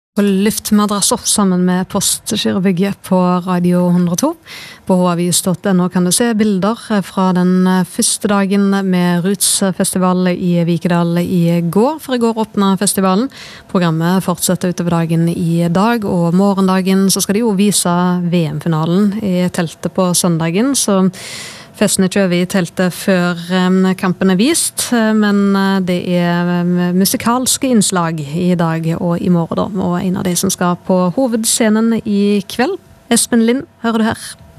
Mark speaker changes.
Speaker 1: På Lyftmadrasser sammen med Postgirobygget på Radio 102. På havis.no kan du se bilder fra den første dagen med Roots-festival i Vikedal i går, for i går åpnet festivalen. Programmet fortsetter utover dagen i dag, og morgendagen så skal de jo vise VM-finalen i teltet på søndagen, så festen er ikke over i teltet før kampen er vist, men det er musikalske innslag i dag og i morgen da, og en av de som skal på hovedscenen i kveld, Espen Lind, hører du her.